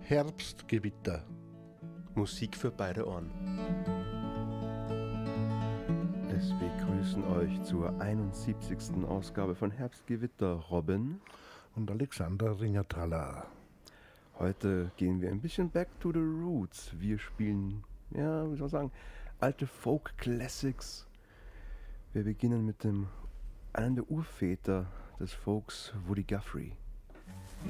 Herbstgewitter. Musik für beide Ohren. Es begrüßen euch zur 71. Ausgabe von Herbstgewitter Robin Und Alexander Ringertaler. Heute gehen wir ein bisschen back to the roots. Wir spielen, wie soll man sagen, alte Folk-Classics. Wir beginnen mit einem der Urväter des Folks, Woody Guthrie.